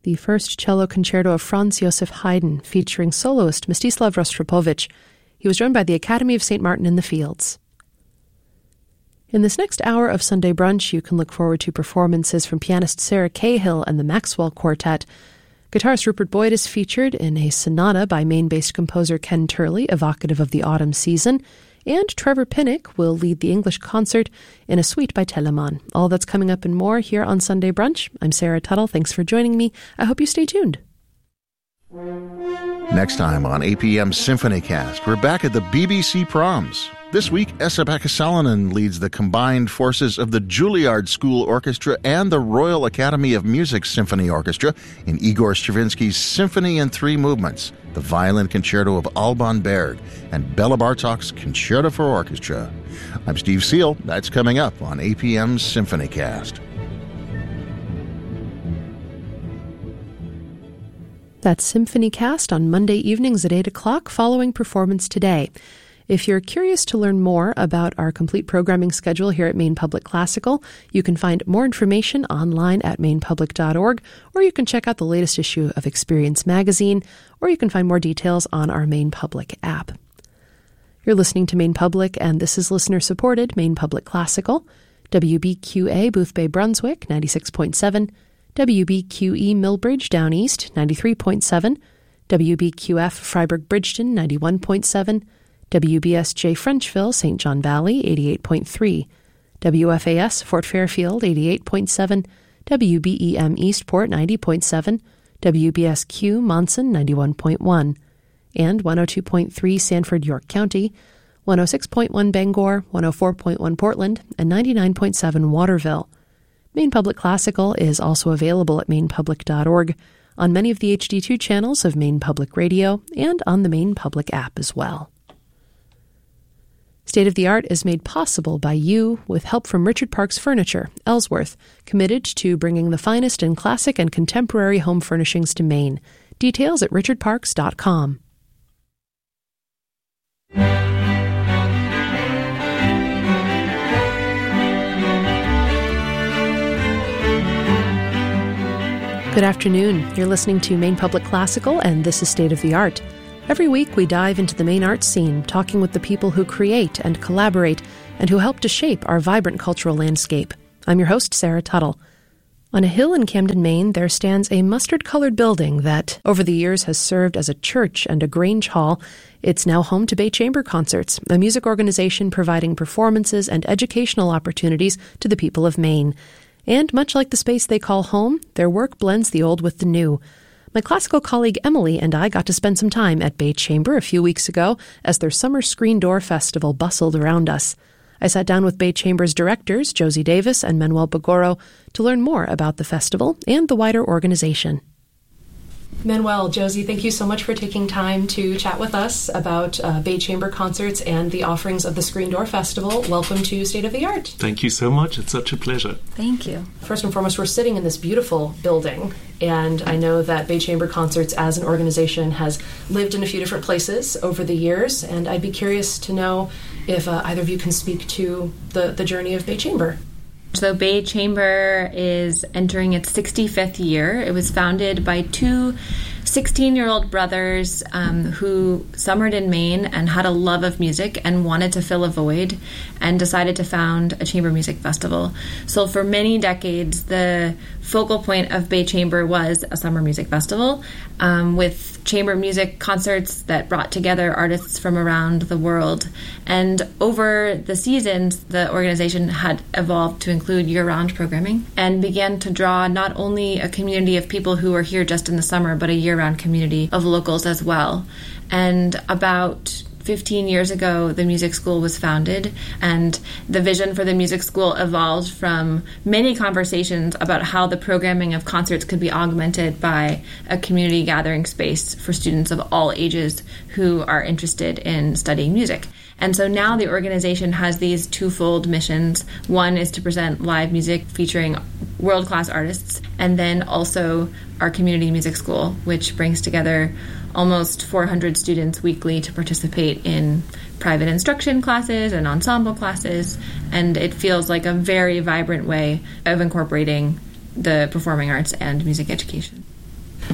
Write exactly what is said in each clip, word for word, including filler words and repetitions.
the first cello concerto of Franz Joseph Haydn, featuring soloist Mstislav Rostropovich. He was joined by the Academy of Saint Martin in the Fields. In this next hour of Sunday Brunch, you can look forward to performances from pianist Sarah Cahill and the Maxwell Quartet. Guitarist Rupert Boyd is featured in a sonata by Maine-based composer Ken Turley, evocative of the autumn season, and Trevor Pinnock will lead the English concert in a suite by Telemann. All that's coming up and more here on Sunday Brunch. I'm Sarah Tuttle. Thanks for joining me. I hope you stay tuned. Next time on A P M Symphony Cast, we're back at the B B C Proms. This week, Esa-Pekka Salonen leads the combined forces of the Juilliard School Orchestra and the Royal Academy of Music Symphony Orchestra in Igor Stravinsky's Symphony in Three Movements, the Violin Concerto of Alban Berg, and Bela Bartok's Concerto for Orchestra. I'm Steve Seal. That's coming up on A P M Symphony Cast. That's Symphony Cast on Monday evenings at eight o'clock following Performance Today. If you're curious to learn more about our complete programming schedule here at Maine Public Classical, you can find more information online at maine public dot org, or you can check out the latest issue of Experience Magazine, or you can find more details on our Maine Public app. You're listening to Maine Public, and this is listener-supported Maine Public Classical, W B Q A Boothbay Brunswick, ninety-six point seven, W B Q E Millbridge Down East, ninety-three point seven, W B Q F Freiburg Bridgeton, ninety-one point seven, W B S J Frenchville, Saint John Valley, eighty-eight point three, W F A S Fort Fairfield, eighty-eight point seven, W B E M Eastport, ninety point seven, W B S Q Monson, ninety-one point one, and one oh two point three Sanford, York County, one oh six point one Bangor, one oh four point one Portland, and ninety-nine point seven Waterville. Maine Public Classical is also available at maine public dot org, on many of the H D two channels of Maine Public Radio, and on the Maine Public app as well. State of the Art is made possible by you with help from Richard Parks Furniture, Ellsworth, committed to bringing the finest in classic and contemporary home furnishings to Maine. Details at richard parks dot com. Good afternoon. You're listening to Maine Public Classical, and this is State of the Art. Every week, we dive into the Maine arts scene, talking with the people who create and collaborate and who help to shape our vibrant cultural landscape. I'm your host, Sarah Tuttle. On a hill in Camden, Maine, there stands a mustard-colored building that, over the years, has served as a church and a Grange Hall. It's now home to Bay Chamber Concerts, a music organization providing performances and educational opportunities to the people of Maine. And much like the space they call home, their work blends the old with the new. My classical colleague Emily and I got to spend some time at Bay Chamber a few weeks ago as their Summer Screen Door Festival bustled around us. I sat down with Bay Chamber's directors, Josie Davis and Manuel Bagoro, to learn more about the festival and the wider organization. Manuel, Josie, thank you so much for taking time to chat with us about uh, Bay Chamber Concerts and the offerings of the Screen Door Festival. Welcome to State of the Art. Thank you so much. It's such a pleasure. Thank you. First and foremost, we're sitting in this beautiful building, and I know that Bay Chamber Concerts as an organization has lived in a few different places over the years, and I'd be curious to know if uh, either of you can speak to the, the journey of Bay Chamber. So Bay Chamber is entering its sixty-fifth year. It was founded by two sixteen-year-old brothers um, who summered in Maine and had a love of music and wanted to fill a void and decided to found a chamber music festival. So for many decades, the focal point of Bay Chamber was a summer music festival um, with chamber music concerts that brought together artists from around the world. And over the seasons, the organization had evolved to include year-round programming and began to draw not only a community of people who are here just in the summer, but a year-round community of locals as well. And about fifteen years ago, the music school was founded, and the vision for the music school evolved from many conversations about how the programming of concerts could be augmented by a community gathering space for students of all ages who are interested in studying music. And so now the organization has these twofold missions. One is to present live music featuring world-class artists, and then also our community music school, which brings together almost four hundred students weekly to participate in private instruction classes and ensemble classes, and it feels like a very vibrant way of incorporating the performing arts and music education.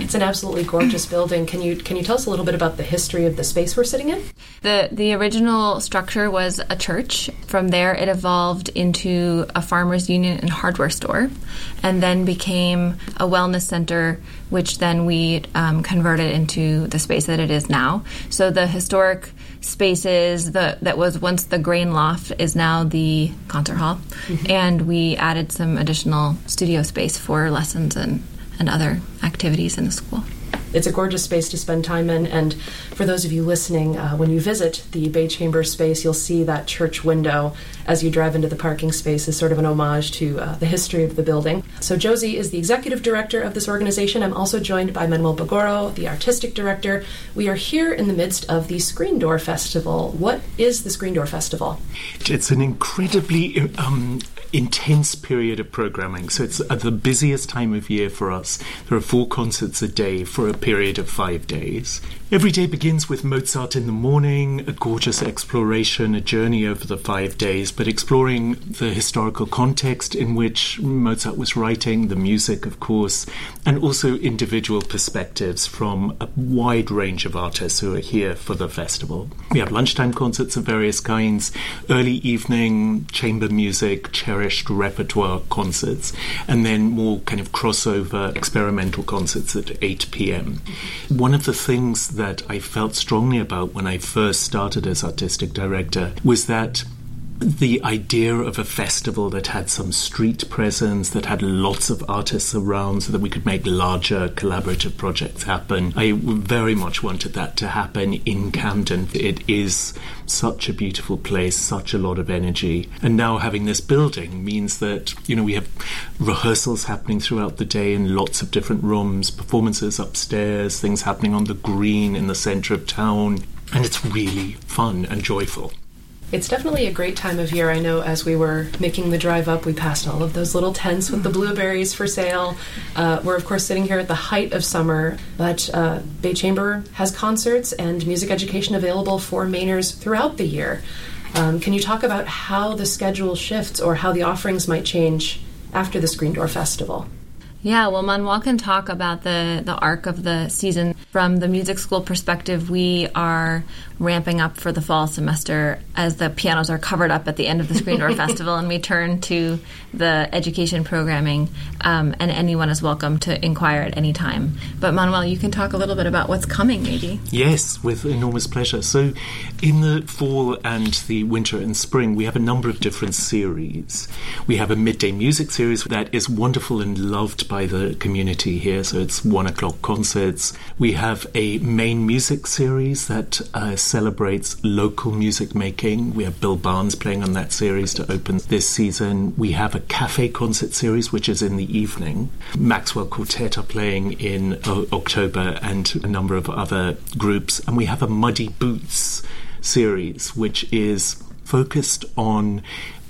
It's an absolutely gorgeous building. Can you can you tell us a little bit about the history of the space we're sitting in? The the original structure was a church. From there, it evolved into a farmers union and hardware store, and then became a wellness center, which then we um, converted into the space that it is now. So the historic spaces the, that was once the grain loft is now the concert hall, mm-hmm. and we added some additional studio space for lessons and, and other activities in the school. It's a gorgeous space to spend time in, and for those of you listening, uh, when you visit the Bay Chamber space, you'll see that church window as you drive into the parking space as sort of an homage to uh, the history of the building. So Josie is the executive director of this organization. I'm also joined by Manuel Bagoro, the artistic director. We are here in the midst of the Screen Door Festival. What is the Screen Door Festival? It's an incredibly um, intense period of programming. So it's at the busiest time of year for us. There are four concerts a day for a period of five days. Every day begins with Mozart in the morning, a gorgeous exploration, a journey over the five days, but exploring the historical context in which Mozart was writing, the music, of course, and also individual perspectives from a wide range of artists who are here for the festival. We have lunchtime concerts of various kinds, early evening, chamber music, cherished repertoire concerts, and then more kind of crossover experimental concerts at eight p.m. One of the things that I felt strongly about when I first started as artistic director was that the idea of a festival that had some street presence, that had lots of artists around so that we could make larger collaborative projects happen. I very much wanted that to happen in Camden. It is such a beautiful place, such a lot of energy. And now having this building means that, you know, we have rehearsals happening throughout the day in lots of different rooms, performances upstairs, things happening on the green in the centre of town. And it's really fun and joyful. It's definitely a great time of year. I know as we were making the drive up, we passed all of those little tents with the blueberries for sale. Uh, we're, of course, sitting here at the height of summer, but uh, Bay Chamber has concerts and music education available for Mainers throughout the year. Um, can you talk about how the schedule shifts or how the offerings might change after the Screen Door Festival? Yeah, well, Manuel can talk about the, the arc of the season. From the music school perspective, we are ramping up for the fall semester as the pianos are covered up at the end of the Screen Door Festival, and we turn to the education programming, um, and anyone is welcome to inquire at any time. But Manuel, you can talk a little bit about what's coming, maybe. Yes, with enormous pleasure. So in the fall and the winter and spring, we have a number of different series. We have a midday music series that is wonderful and loved by the community here, so it's one o'clock concerts. We have a main music series that uh, celebrates local music making. We have Bill Barnes playing on that series to open this season. We have a cafe concert series, which is in the evening. Maxwell Quartet are playing in uh, October, and a number of other groups. And we have a Muddy Boots series, which is focused on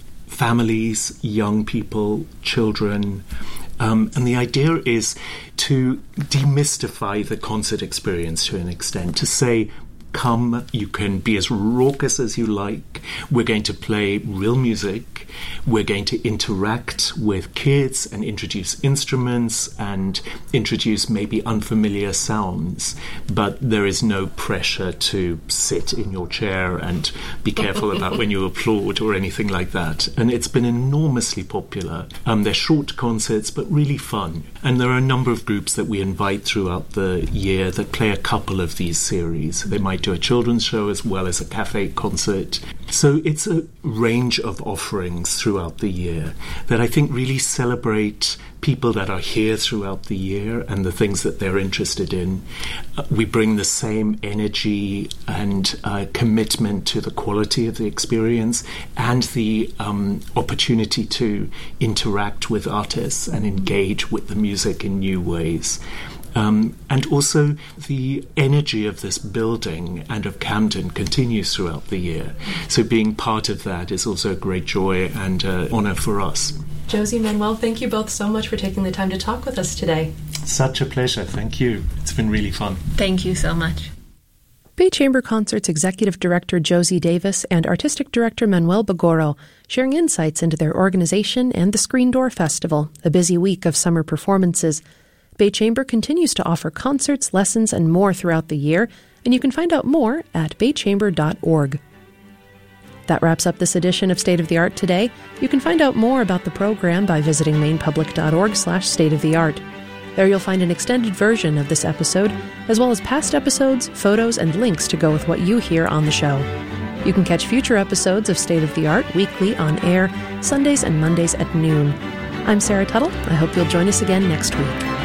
families, young people, children. Um, and the idea is to demystify the concert experience to an extent, to say, come, you can be as raucous as you like. We're going to play real music. We're going to interact with kids and introduce instruments and introduce maybe unfamiliar sounds. But there is no pressure to sit in your chair and be careful about when you applaud or anything like that. And it's been enormously popular. Um, they're short concerts, but really fun. And there are a number of groups that we invite throughout the year that play a couple of these series. They might do a children's show as well as a cafe concert. So it's a range of offerings throughout the year that I think really celebrate people that are here throughout the year and the things that they're interested in. Uh, we bring the same energy and uh, commitment to the quality of the experience and the um, opportunity to interact with artists and engage with the music in new ways. Um, and also the energy of this building and of Camden continues throughout the year. So being part of that is also a great joy and uh, honour for us. Josie, Manuel, thank you both so much for taking the time to talk with us today. Such a pleasure. Thank you. It's been really fun. Thank you so much. Bay Chamber Concerts Executive Director Josie Davis and Artistic Director Manuel Bagoro sharing insights into their organization and the Screen Door Festival, a busy week of summer performances. Bay Chamber continues to offer concerts, lessons, and more throughout the year, and you can find out more at bay chamber dot org. That wraps up this edition of State of the Art today. You can find out more about the program by visiting mainpublic dot org slash state of the art. There you'll find an extended version of this episode, as well as past episodes, photos, and links to go with what you hear on the show. You can catch future episodes of State of the Art weekly on air, Sundays and Mondays at noon. I'm Sarah Tuttle. I hope you'll join us again next week.